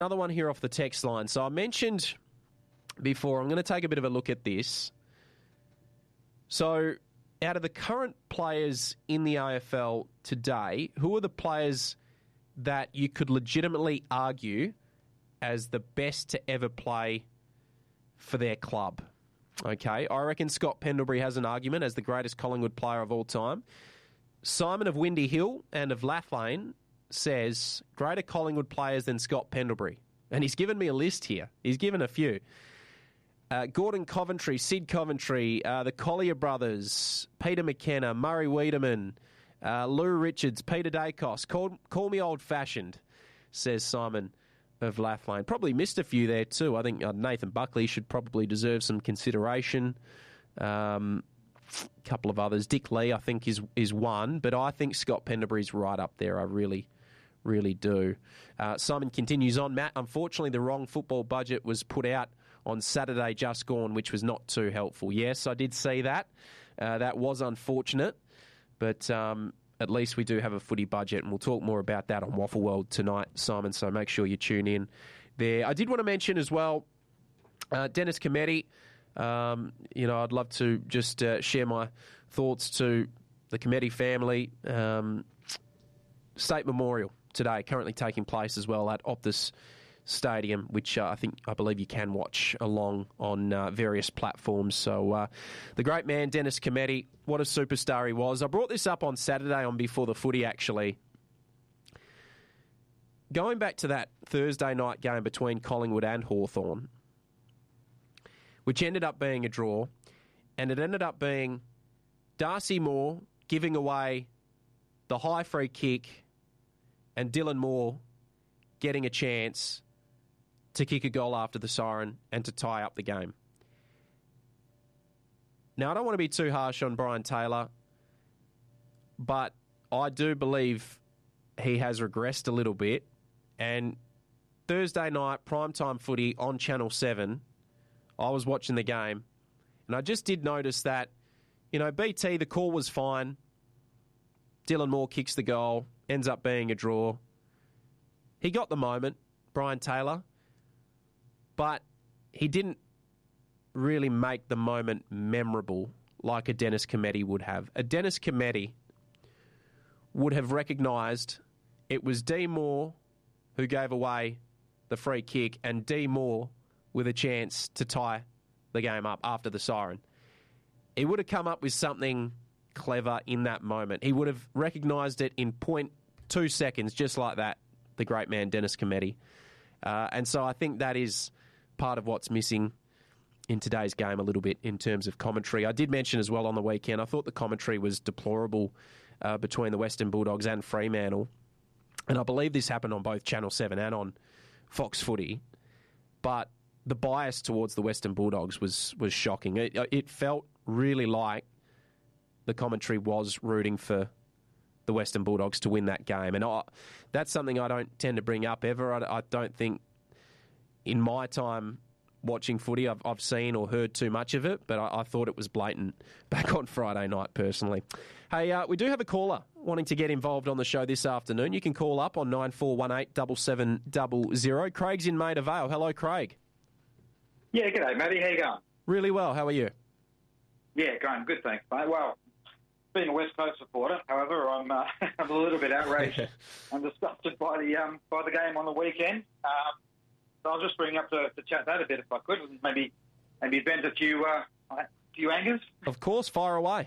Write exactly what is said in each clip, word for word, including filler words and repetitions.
Another one here off the text line. So I mentioned before, I'm going to take a bit of a look at this. So out of the current players in the A F L today, who are the players that you could legitimately argue as the best to ever play for their club? Okay, I reckon Scott Pendlebury has an argument as the greatest Collingwood player of all time. Simon of Windy Hill and of Lathlane says greater Collingwood players than Scott Pendlebury. And he's given me a list here. He's given a few. Uh, Gordon Coventry, Sid Coventry, uh, the Collier brothers, Peter McKenna, Murray Wiedemann, uh, Lou Richards, Peter Dacos. Call, call me old-fashioned, says Simon of Lathlane. Probably missed a few there too. I think uh, Nathan Buckley should probably deserve some consideration. Um, a couple of others. Dick Lee, I think, is is one. But I think Scott Pendlebury's right up there. I really, really do. Uh, Simon continues on. Matt, unfortunately, the wrong football budget was put out on Saturday just gone, which was not too helpful. Yes, I did see that. Uh, that was unfortunate, but um, at least we do have a footy budget, and we'll talk more about that on Waffle World tonight, Simon, so make sure you tune in there. I did want to mention as well, uh, Dennis Cometti, um, you know, I'd love to just uh, share my thoughts to the Cometti family. Um, State Memorial today, currently taking place as well at Optus Stadium, which uh, I think, I believe you can watch along on uh, various platforms. So uh, the great man, Dennis Cometti, what a superstar he was. I brought this up on Saturday on Before the Footy, actually. Going back to that Thursday night game between Collingwood and Hawthorn, which ended up being a draw, and it ended up being Darcy Moore giving away the high free kick and Dylan Moore getting a chance to kick a goal after the siren and to tie up the game. Now, I don't want to be too harsh on Brian Taylor, but I do believe he has regressed a little bit. And Thursday night, primetime footy on Channel seven, I was watching the game, and I just did notice that, you know, B T, the call was fine. Dylan Moore kicks the goal, ends up being a draw. He got the moment, Brian Taylor, but he didn't really make the moment memorable like a Dennis Cometti would have. A Dennis Cometti would have recognised it was D Moore who gave away the free kick and D Moore with a chance to tie the game up after the siren. He would have come up with something clever in that moment. He would have recognised it in point two seconds, just like that, the great man Dennis Cometti. Uh, and so I think that is part of what's missing in today's game a little bit in terms of commentary. I did mention as well on the weekend, I thought the commentary was deplorable uh, between the Western Bulldogs and Fremantle. And I believe this happened on both Channel seven and on Fox Footy. But the bias towards the Western Bulldogs was, was shocking. It, it felt really like the commentary was rooting for the Western Bulldogs to win that game. And I, that's something I don't tend to bring up ever. I, I don't think in my time watching footy I've, I've seen or heard too much of it, but I, I thought it was blatant back on Friday night personally. Hey, uh, we do have a caller wanting to get involved on the show this afternoon. You can call up on nine four one eight, seven seven zero zero. Craig's in Maida Vale. Hello, Craig. Yeah, g'day, Matty. How you going? Really well. How are you? Yeah, going good, thanks, mate. Well, being a West Coast supporter, however, I'm uh, I'm a little bit outraged and disgusted by the um, by the game on the weekend. Um, so I'll just bring up to, to chat that a bit if I could, and maybe maybe vent a few uh, a few angers. Of course, fire away.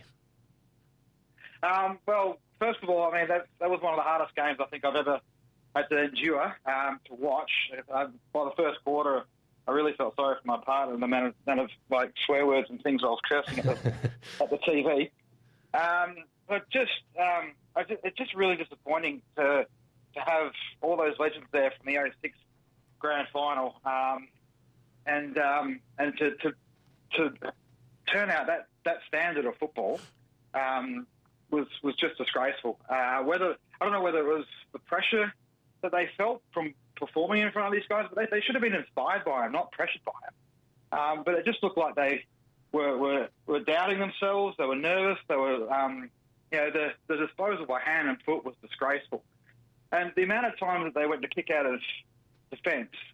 Um, well, first of all, I mean that that was one of the hardest games I think I've ever had to endure um, to watch. Uh, by the first quarter, I really felt sorry for my partner and the amount of, amount of like swear words and things I was cursing at the, at the T V. Um, but just, um, I just, it's just really disappointing to to have all those legends there from the oh six grand final, um, and um, and to, to to turn out that, that standard of football um, was was just disgraceful. Uh, whether I don't know whether it was the pressure that they felt from performing in front of these guys, but they, they should have been inspired by him, not pressured by him. Um, but it just looked like they were, were were doubting themselves. They were nervous. They were, um, you know, the, the disposal by hand and foot was disgraceful. And the amount of time that they went to kick out of defence.